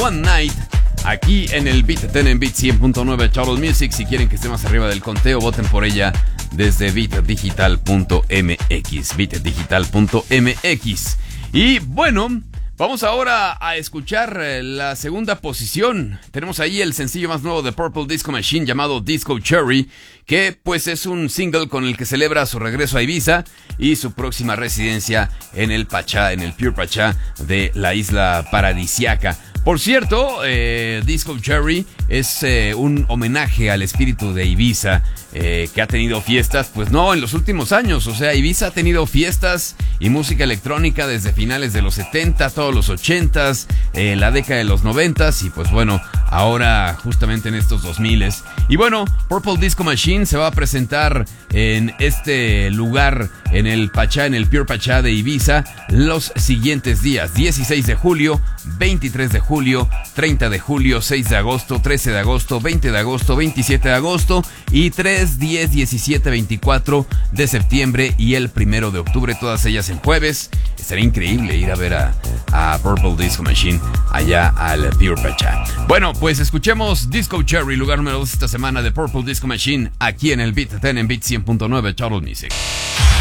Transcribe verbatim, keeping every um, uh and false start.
One Night, aquí en el Beat diez en Beat cien punto nueve Total Music. Si quieren que esté más arriba del conteo, voten por ella desde beat digital punto m x, beat digital punto m x. Y bueno, vamos ahora a escuchar la segunda posición. Tenemos ahí el sencillo más nuevo de Purple Disco Machine llamado Disco Cherry, que pues es un single con el que celebra su regreso a Ibiza y su próxima residencia en el Pachá, en el Pure Pachá de la isla paradisiaca. Por cierto, eh, Disco Cherry es eh, un homenaje al espíritu de Ibiza, eh, que ha tenido fiestas, pues no, en los últimos años. O sea, Ibiza ha tenido fiestas y música electrónica desde finales de los setenta, todos los ochentas, eh, la década de los noventas y pues bueno, ahora justamente en estos dos miles. Y bueno, Purple Disco Machine se va a presentar en este lugar, en el Pachá, en el Pure Pachá de Ibiza, los siguientes días: dieciséis de julio, veintitrés de julio, treinta de julio, seis de agosto, trece de agosto, veinte de agosto, veintisiete de agosto y tres, diez, diecisiete, veinticuatro de septiembre y el primero de octubre, todas ellas en jueves. Estaría increíble ir a ver a, a Purple Disco Machine allá al Pure Pachá. Bueno, pues escuchemos Disco Cherry, lugar número dos esta semana de Purple Disco Machine, aquí en el Beat diez en Beat cien punto nueve Total Music.